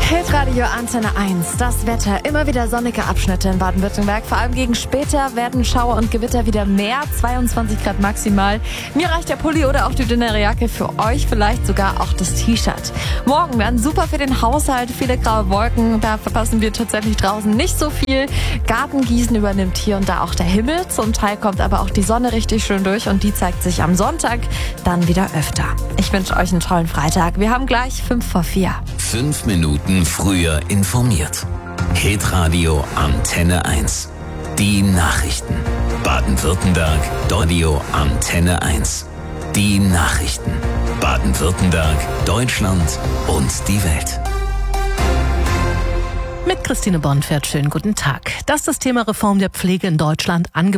Hitradio Antenne 1. Das Wetter. Immer wieder sonnige Abschnitte in Baden-Württemberg. Vor allem gegen später werden Schauer und Gewitter wieder mehr. 22 Grad maximal. Mir reicht der Pulli oder auch die dünnere Jacke. Für euch vielleicht sogar auch das T-Shirt. Morgen werden super für den Haushalt. Viele graue Wolken. Da verpassen wir tatsächlich draußen nicht so viel. Gartengießen übernimmt hier und da auch der Himmel. Zum Teil kommt aber auch die Sonne richtig schön durch. Und die zeigt sich am Sonntag dann wieder öfter. Ich wünsche euch einen tollen Freitag. Wir haben gleich 5:04. 5 Minuten früher informiert. Hitradio Antenne 1. Die Nachrichten. Baden-Württemberg, Radio Antenne 1. Die Nachrichten. Baden-Württemberg, Deutschland und die Welt. Mit Christine Bonfert, schönen guten Tag. Dass das Thema Reform der Pflege in Deutschland